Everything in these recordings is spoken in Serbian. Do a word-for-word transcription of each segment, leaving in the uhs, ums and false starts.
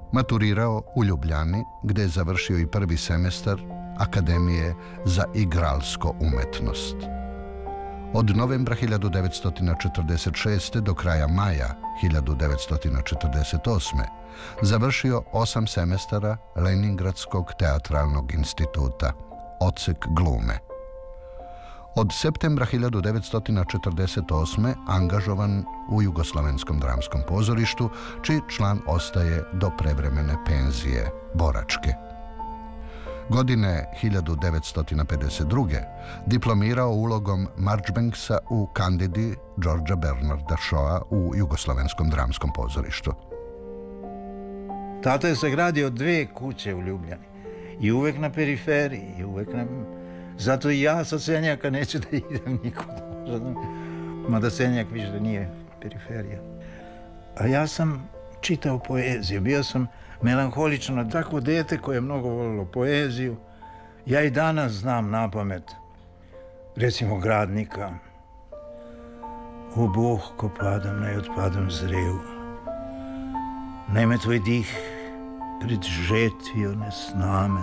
Maturirao u Ljubljani, gde je završio i prvi semestar Akademije za igralsko umetnost. Od novembra hiljadu devetsto četrdeset šeste. do kraja maja hiljadu devetsto četrdeset osme. završio osam semestara Leningradskog teatralnog instituta, odsek glume. Od septembra hiljadu devetsto četrdeset osme. angažovan u Jugoslovenskom dramskom pozorištu, čiji član ostaje do prevremene penzije, boračke. Godine hiljadu devetsto pedeset druge. diplomirao ulogom Marchbanksa u Kandidi Georgea Bernarda Shawa u Jugoslovenskom dramskom pozorištu. Tata je sagradio dve kuće u Ljubljani i uvek na periferiji, i uvek na... Zato i ja sa Senjaka neću da idem nikuda. Mada Senjak više da nije periferija. A ja sam čitao poeziju, bio sam melanholično takvo dete koje je mnogo volilo poeziju. Ja i danas znam napamet, recimo Gradnika. O Bog, ko padam, ne odpadam zreju. Najme tvoj dih pred žetvio ne sname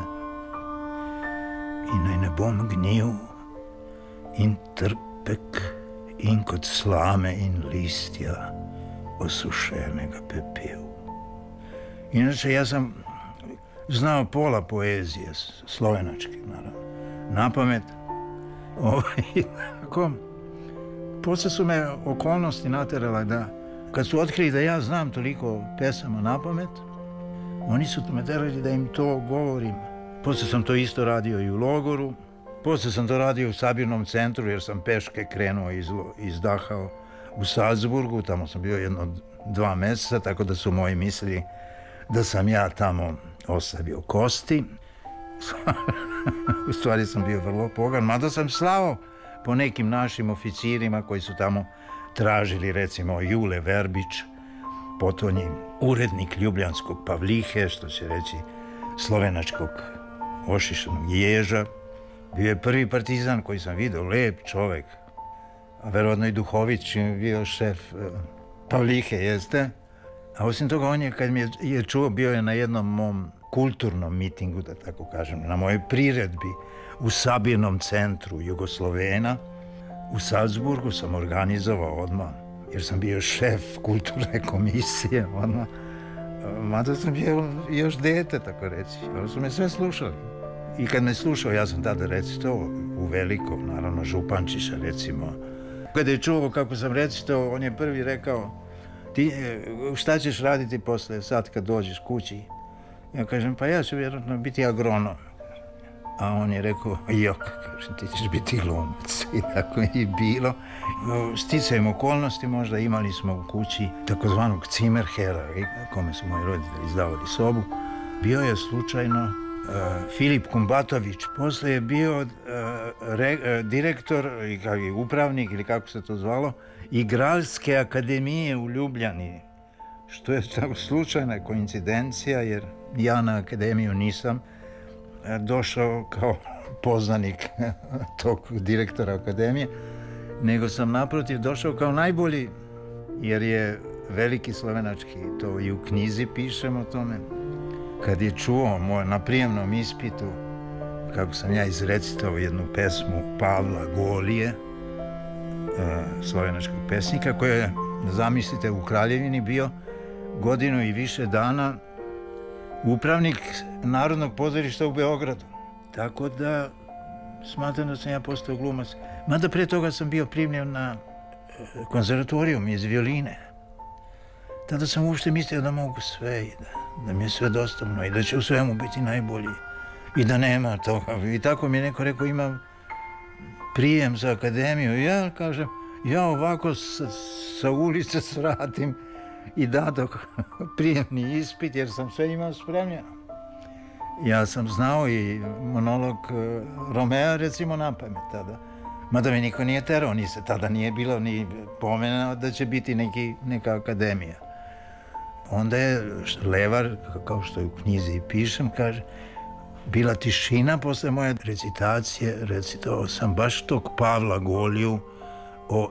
i naj ne bom gnil in trpek in kod slame in listja osušenega pepel. Inače, ja sam znao pola poezije, slovenačke, naravno, napamet. Ovaj, tako, posle su me okolnosti naterala da, kad su otkrili da ja znam toliko pesama napamet, oni su me terali da im to govorim. Posle sam to isto radio i u logoru, posle sam to radio u sabirnom centru, jer sam peške krenuo iz, iz Dachau u Salzburgu, tamo sam bio jedno dva meseca, tako da su moji mislili da sam ja tamo ostavio kosti. U stvari sam bio vrlo pogan, mada sam slao po nekim našim oficirima koji su tamo tražili, recimo Jule Verbić, potonji urednik ljubljanskog Pavlihe, što će reći slovenačkog ošišanog ježa. Bio je prvi partizan koji sam vidio, lep čovek, a verovatno i Duhović bio šef Pavlihe, jeste. A osim toga, on je, kad mi je čuo, bio je na jednom mom kulturnom mitingu, da tako kažem, na mojoj priredbi u sabirnom centru Jugoslovena. U Salzburgu sam organizovao odmah, jer sam bio šef kulturne komisije, odmah. Mada sam bio još dete, tako reći. Oni su me sve slušali. I kad me slušao, ja sam tada recitovao u veliko, naravno Župančića, recimo. Kada je čuo kako sam recitovao, on je prvi rekao: ti šta ćeš raditi posle, sad kad dođeš kući? Ja kažem, pa ja ću vjerojatno biti agronom. A on je rekao, jok, kaže, ti ćeš biti glumac. I tako je i bilo. Sticajem okolnosti možda imali smo u kući takozvanog Zimmerherra, kome su moji roditelji izdavali sobu. Bio je slučajno uh, Filip Kumbatović. Posle je bio uh, re, uh, direktor, i upravnik, ili kako se to zvalo, Igralske akademije u Ljubljani. Što je tako slučajna koincidencija, jer ja na akademiju nisam došao kao poznanik tog direktora akademije, nego sam naprotiv došao kao najbolji, jer je veliki slovenački, to i u knjizi pišem o tome. Kad je čuo moj, na prijemnom ispitu, kako sam ja izrecitao jednu pesmu Pavla Golije, slovenačkog pesnika, koji je, zamislite, u Kraljevini bio godinu i više dana upravnik Narodnog pozorišta u Beogradu. Tako da smatram da sam ja postao glumac. Mada pre toga sam bio primljen na konzervatorijum iz violine. Tada sam uopšte mislio da mogu sve i da, da mi je sve dostavno i da će u svemu biti najbolji i da nema toga. I tako mi je neko rekao, ima prijem za akademiju. I ja kažem, ja ovako sa, sa ulice svratim i dadoh prijemni ispit, jer sam sve imao spremljeno. Ja sam znao i monolog Romea, recimo, napamet tada. Mada mi niko nije terao, ni se tada nije bilo ni pomena da će biti neki, neka akademija. Onda je Levar, kao što je u knjizi pišem, kaže, bila tišina posle moje recitacije, recitao sam baš tog Pavla Goliju,